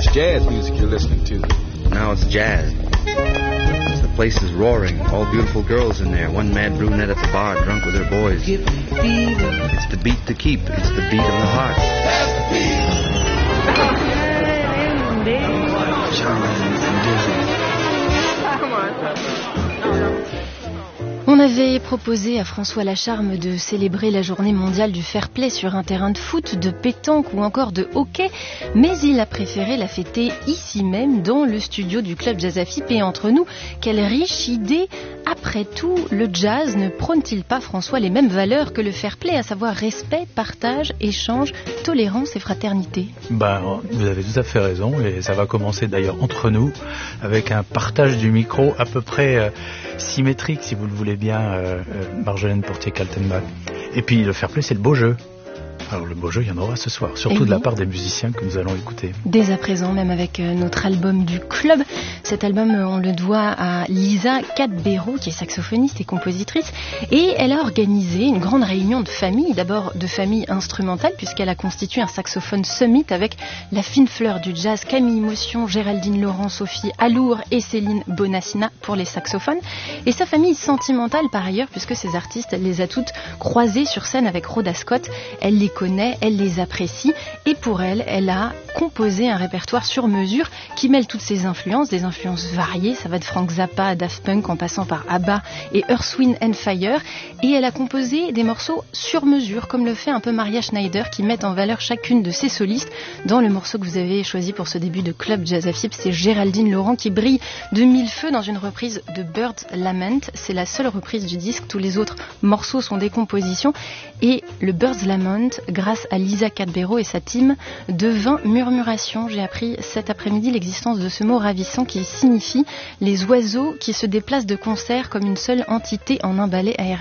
it's jazz music you're listening to. Now it's jazz. The place is roaring. All beautiful girls in there. One mad brunette at the bar, drunk with her boys. It's the beat to keep. It's the beat of the heart. That's the beat. On avait proposé à François Lacharme de célébrer la journée mondiale du fair play sur un terrain de foot, de pétanque ou encore de hockey, mais il a préféré la fêter ici même, dans le studio du Club Jazz AFIP. Et entre nous, quelle riche idée! Après tout, le jazz ne prône-t-il pas, François, les mêmes valeurs que le fair play, à savoir respect, partage, échange, tolérance et fraternité? Vous avez tout à fait raison, et ça va commencer d'ailleurs entre nous, avec un partage du micro à peu près symétrique, si vous le voulez bien, Marjolaine Portier-Kaltenbach. Et puis le fair play, c'est le beau jeu. Alors le beau jeu, il y en aura ce soir, surtout de la part des musiciens que nous allons écouter. Dès à présent, même avec notre album du club. Cet album, on le doit à Lisa Cadbero, qui est saxophoniste et compositrice. Et elle a organisé une grande réunion de famille, d'abord de famille instrumentale, puisqu'elle a constitué un saxophone summit avec la fine fleur du jazz, Camille Motion, Géraldine Laurent, Sophie Alour et Céline Bonassina pour les saxophones. Et sa famille sentimentale par ailleurs, puisque ces artistes, elle les a toutes croisées sur scène avec Rhoda Scott. Elle les connaît, elle les apprécie, et pour elle, elle a composé un répertoire sur mesure qui mêle toutes ses influences, des influences variées. Ça va de Frank Zappa à Daft Punk en passant par ABBA et Earth, Wind and Fire, et elle a composé des morceaux sur mesure, comme le fait un peu Maria Schneider, qui met en valeur chacune de ses solistes. Dans le morceau que vous avez choisi pour ce début de Club Jazz AFIP, c'est Géraldine Laurent qui brille de mille feux dans une reprise de Bird's Lament. C'est la seule reprise du disque, tous les autres morceaux sont des compositions, et le Bird's Lament, grâce à Lisa Cadbero et sa team, devint murmuration. J'ai appris cet après-midi l'existence de ce mot ravissant qui signifie les oiseaux qui se déplacent de concert comme une seule entité en un ballet aérien.